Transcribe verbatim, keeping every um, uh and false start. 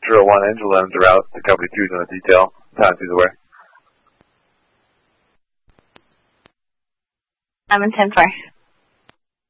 Drill one engine lens are out. The company two's in the detail. Time two's away. I'm in ten four.